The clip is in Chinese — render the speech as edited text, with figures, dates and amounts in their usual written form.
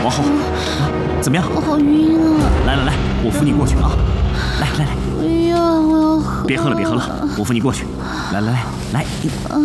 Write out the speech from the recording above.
往后。怎么样？ 我好晕啊！ 来，我扶你过去啊！来， 不要，我要喝。 别喝了，我扶你过去。来，